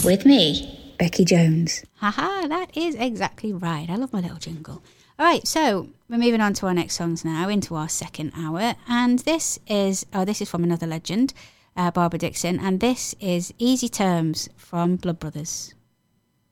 With me, Becky Jones. Haha, that is exactly right. I love my little jingle. All right, so we're moving on to our next songs now, into our second hour. And this is from another legend, Barbara Dickson. And this is Easy Terms from Blood Brothers.